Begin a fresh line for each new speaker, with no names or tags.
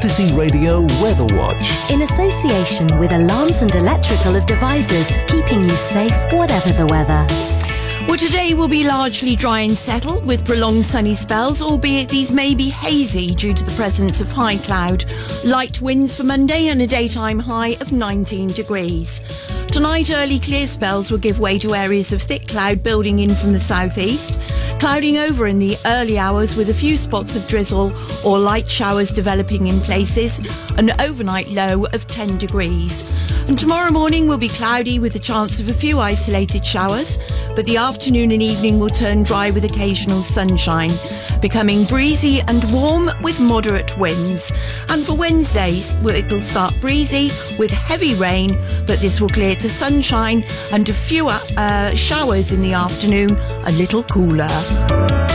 Electricity Radio Weather Watch.
In association with Alarms and Electrical Devices, keeping you safe whatever the weather.
Well, today will be largely dry and settled with prolonged sunny spells, albeit these may be hazy due to the presence of high cloud. Light winds for Monday and a daytime high of 19 degrees. Tonight, early clear spells will give way to areas of thick cloud building in from the southeast, clouding over in the early hours with a few spots of drizzle or light showers developing in places, an overnight low of 10 degrees. And tomorrow morning will be cloudy with a chance of a few isolated showers, but the afternoon and evening will turn dry with occasional sunshine, becoming breezy and warm with moderate winds. And for Wednesdays, it will start breezy with heavy rain, but this will clear to sunshine and fewer showers in the afternoon, a little cooler.